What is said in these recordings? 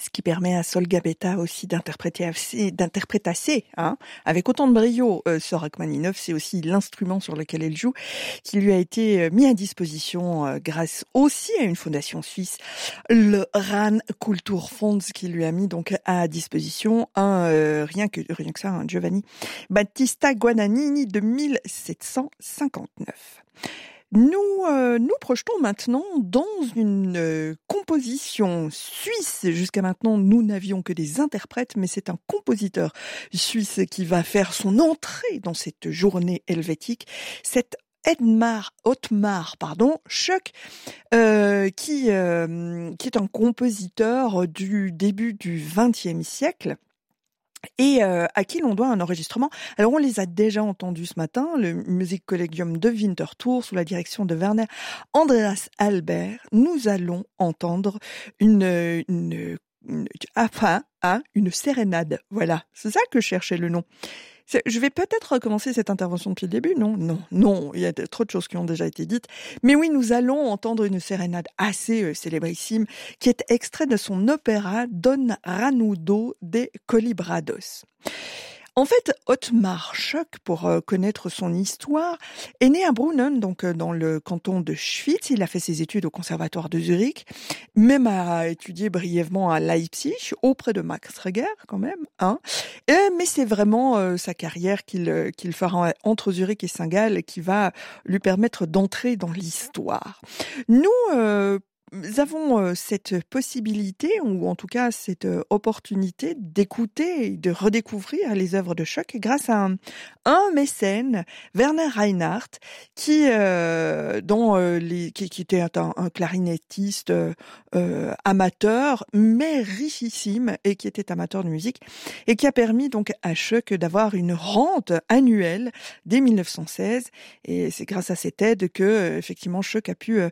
ce qui permet à Sol Gabetta aussi d'interpréter assez, hein, avec autant de brio. Ce Rachmaninov, c'est aussi l'instrument sur lequel elle joue, qui lui a été mis à disposition grâce aussi à une fondation suisse, le RAN Kulturfonds, qui lui a mis donc à disposition rien que ça, un Giovanni Battista Guadagnini de 1759. Nous projetons maintenant dans une composition suisse. Jusqu'à maintenant, nous n'avions que des interprètes, mais c'est un compositeur suisse qui va faire son entrée dans cette journée helvétique. C'est Ottmar Schoeck, qui est un compositeur du début du XXe siècle. Et à qui l'on doit un enregistrement. Alors on les a déjà entendus ce matin, le Musikkollegium de Winterthur sous la direction de Werner Andreas Albert. Nous allons entendre une sérénade. Voilà, c'est ça que je cherchais le nom. Je vais peut-être recommencer cette intervention depuis le début, non, il y a trop de choses qui ont déjà été dites. Mais oui, nous allons entendre une sérénade assez célébrissime qui est extrait de son opéra Don Ranudo de Colibrados. En fait, Ottmar Schoeck, pour connaître son histoire, est né à Brunnen, donc dans le canton de Schwyz. Il a fait ses études au conservatoire de Zurich, même a étudié brièvement à Leipzig, auprès de Max Reger quand même. Hein. Mais c'est vraiment sa carrière qu'il fera entre Zurich et Saint-Gall qui va lui permettre d'entrer dans l'histoire. Nous avons cette possibilité, ou en tout cas cette opportunité d'écouter et de redécouvrir les œuvres de Schoeck grâce à un mécène, Werner Reinhardt, qui était un clarinettiste amateur, mais richissime, et qui était amateur de musique, et qui a permis donc à Schoeck d'avoir une rente annuelle dès 1916. Et c'est grâce à cette aide que effectivement Schoeck a pu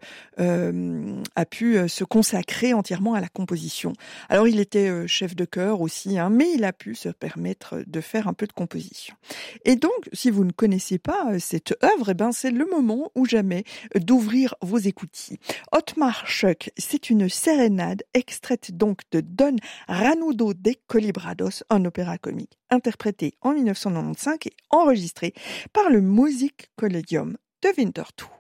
se consacrer entièrement à la composition. Alors il était chef de chœur aussi, hein, mais il a pu se permettre de faire un peu de composition. Et donc, si vous ne connaissez pas cette œuvre, c'est le moment ou jamais d'ouvrir vos écoutilles. Ottmar Schoeck, c'est une sérénade extraite donc de Don Ranudo de Colibrados, un opéra comique interprété en 1995 et enregistré par le Musikkollegium de Winterthur.